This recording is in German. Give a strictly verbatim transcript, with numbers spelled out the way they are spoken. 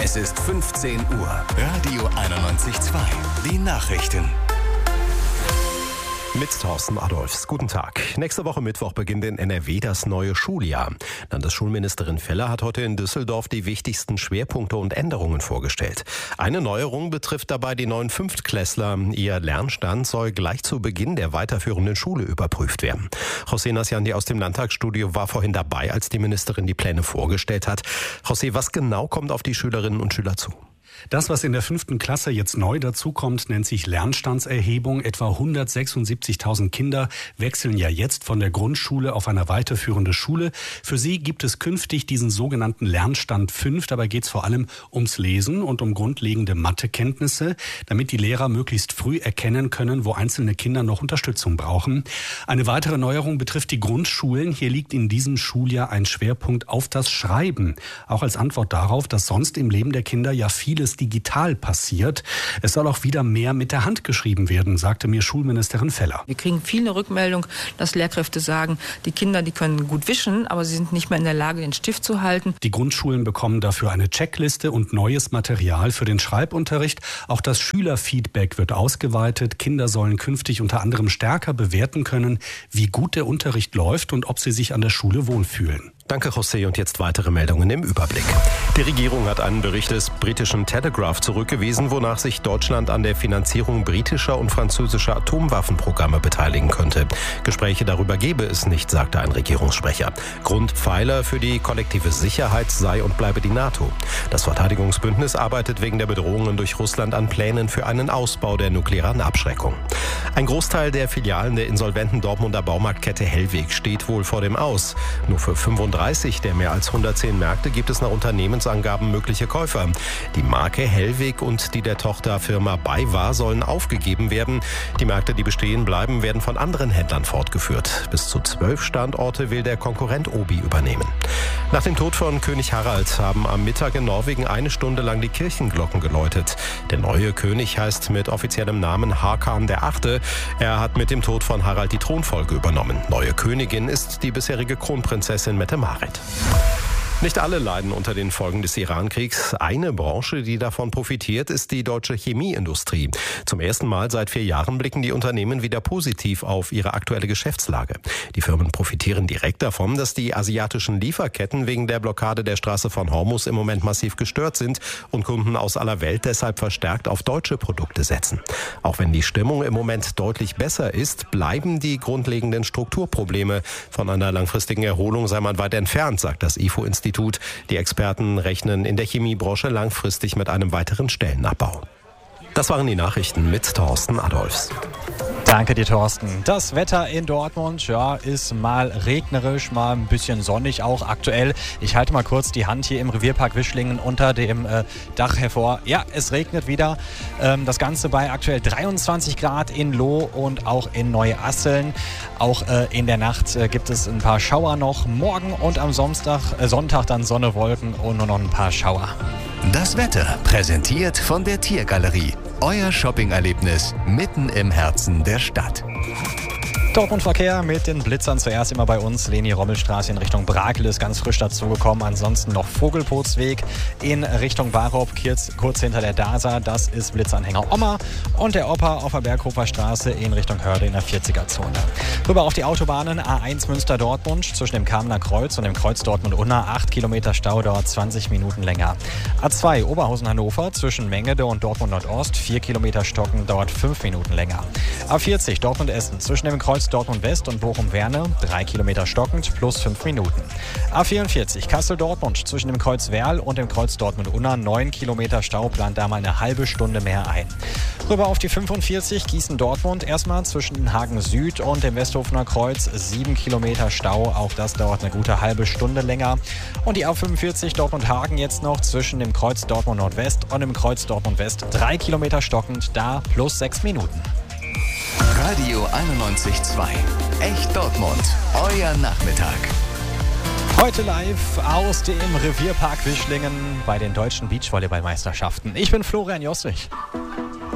Es ist fünfzehn Uhr. Radio einundneunzig Komma zwei. Die Nachrichten. Mit Thorsten Adolfs. Guten Tag. Nächste Woche Mittwoch beginnt in N R W das neue Schuljahr. Landesschulministerin Feller hat heute in Düsseldorf die wichtigsten Schwerpunkte und Änderungen vorgestellt. Eine Neuerung betrifft dabei die neuen Fünftklässler. Ihr Lernstand soll gleich zu Beginn der weiterführenden Schule überprüft werden. José Nasciandi aus dem Landtagsstudio war vorhin dabei, als die Ministerin die Pläne vorgestellt hat. José, was genau kommt auf die Schülerinnen und Schüler zu? Das, was in der fünften Klasse jetzt neu dazukommt, nennt sich Lernstandserhebung. Etwa hundertsechsundsiebzigtausend Kinder wechseln ja jetzt von der Grundschule auf eine weiterführende Schule. Für sie gibt es künftig diesen sogenannten Lernstand fünf. Dabei geht es vor allem ums Lesen und um grundlegende Mathekenntnisse, damit die Lehrer möglichst früh erkennen können, wo einzelne Kinder noch Unterstützung brauchen. Eine weitere Neuerung betrifft die Grundschulen. Hier liegt in diesem Schuljahr ein Schwerpunkt auf das Schreiben. Auch als Antwort darauf, dass sonst im Leben der Kinder ja vieles digital passiert. Es soll auch wieder mehr mit der Hand geschrieben werden, sagte mir Schulministerin Feller. Wir kriegen viele Rückmeldung, dass Lehrkräfte sagen, die Kinder, die können gut wischen, aber sie sind nicht mehr in der Lage, den Stift zu halten. Die Grundschulen bekommen dafür eine Checkliste und neues Material für den Schreibunterricht. Auch das Schülerfeedback wird ausgeweitet. Kinder sollen künftig unter anderem stärker bewerten können, wie gut der Unterricht läuft und ob sie sich an der Schule wohlfühlen. Danke, José. Und jetzt weitere Meldungen im Überblick. Die Regierung hat einen Bericht des britischen Telegraph zurückgewiesen, wonach sich Deutschland an der Finanzierung britischer und französischer Atomwaffenprogramme beteiligen könnte. Gespräche darüber gebe es nicht, sagte ein Regierungssprecher. Grundpfeiler für die kollektive Sicherheit sei und bleibe die NATO. Das Verteidigungsbündnis arbeitet wegen der Bedrohungen durch Russland an Plänen für einen Ausbau der nuklearen Abschreckung. Ein Großteil der Filialen der insolventen Dortmunder Baumarktkette Hellweg steht wohl vor dem Aus. Nur für fünfunddreißig der mehr als hundertzehn Märkte gibt es nach Unternehmensangaben mögliche Käufer. Die Marke Hellweg und die der Tochterfirma BayWa sollen aufgegeben werden. Die Märkte, die bestehen bleiben, werden von anderen Händlern fortgeführt. Bis zu zwölf Standorte will der Konkurrent Obi übernehmen. Nach dem Tod von König Harald haben am Mittag in Norwegen eine Stunde lang die Kirchenglocken geläutet. Der neue König heißt mit offiziellem Namen Hakan der Achte. Er hat mit dem Tod von Harald die Thronfolge übernommen. Neue Königin ist die bisherige Kronprinzessin Mette-Marit. Nicht alle leiden unter den Folgen des Iran-Kriegs. Eine Branche, die davon profitiert, ist die deutsche Chemieindustrie. Zum ersten Mal seit vier Jahren blicken die Unternehmen wieder positiv auf ihre aktuelle Geschäftslage. Die Firmen profitieren direkt davon, dass die asiatischen Lieferketten wegen der Blockade der Straße von Hormuz im Moment massiv gestört sind und Kunden aus aller Welt deshalb verstärkt auf deutsche Produkte setzen. Auch wenn die Stimmung im Moment deutlich besser ist, bleiben die grundlegenden Strukturprobleme. Von einer langfristigen Erholung sei man weit entfernt, sagt das I F O-Institut. Die Experten rechnen in der Chemiebranche langfristig mit einem weiteren Stellenabbau. Das waren die Nachrichten mit Thorsten Adolfs. Danke dir, Thorsten. Das Wetter in Dortmund, ja, ist mal regnerisch, mal ein bisschen sonnig, auch aktuell. Ich halte mal kurz die Hand hier im Revierpark Wischlingen unter dem äh, Dach hervor. Ja, es regnet wieder. Ähm, das Ganze bei aktuell dreiundzwanzig Grad in Loh und auch in Neuasseln. Auch äh, in der Nacht äh, gibt es ein paar Schauer noch. Morgen und am Samstag, äh, Sonntag dann Sonne, Wolken und nur noch ein paar Schauer. Das Wetter präsentiert von der Tiergalerie. Euer Shopping-Erlebnis mitten im Herzen der Stadt. Dortmund-Verkehr mit den Blitzern zuerst immer bei uns. Leni-Rommel-Straße in Richtung Brakel ist ganz frisch dazugekommen. Ansonsten noch Vogelpotsweg in Richtung Warop, kurz, kurz hinter der D A S A. Das ist Blitzanhänger Oma. Und der Opa auf der Berghofer Straße in Richtung Hörde in der vierziger-Zone. Rüber auf die Autobahnen A eins Münster-Dortmund zwischen dem Kamener Kreuz und dem Kreuz Dortmund-Unna. acht Kilometer Stau, dauert zwanzig Minuten länger. A zwei Oberhausen-Hannover zwischen Mengede und Dortmund-Nordost. vier Kilometer Stocken, dauert fünf Minuten länger. A vierzig Dortmund-Essen zwischen dem Kreuz Dortmund-West und Bochum-Werne, drei Kilometer stockend, plus fünf Minuten. A vierundvierzig Kassel-Dortmund zwischen dem Kreuz Werl und dem Kreuz Dortmund-Unna, neun Kilometer Stau, plant da mal eine halbe Stunde mehr ein. Rüber auf die fünfundvierzig Gießen-Dortmund, erstmal zwischen Hagen Süd und dem Westhofener Kreuz, sieben Kilometer Stau, auch das dauert eine gute halbe Stunde länger. Und die A fünfundvierzig Dortmund-Hagen jetzt noch zwischen dem Kreuz Dortmund-Nordwest und dem Kreuz Dortmund-West, drei Kilometer stockend, da plus sechs Minuten. Radio einundneunzig Komma zwei. Echt Dortmund. Euer Nachmittag. Heute live aus dem Revierpark Wischlingen bei den deutschen Beachvolleyballmeisterschaften. Ich bin Florian Jostrich.